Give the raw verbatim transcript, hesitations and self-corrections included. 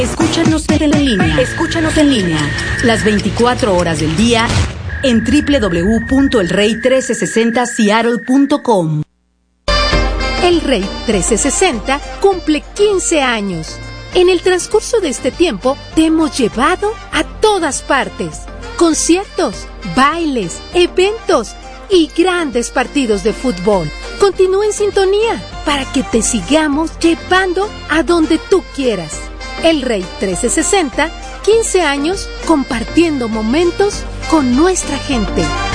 Escúchanos en línea. Escúchanos en línea. Las veinticuatro horas del día en doble u doble u doble u punto el rey trece sesenta seattle punto com. El Rey trece sesenta cumple quince años. En el transcurso de este tiempo te hemos llevado a todas partes. Conciertos, bailes, eventos y grandes partidos de fútbol. Continúa en sintonía para que te sigamos llevando a donde tú quieras. El Rey trece sesenta, quince años compartiendo momentos con nuestra gente.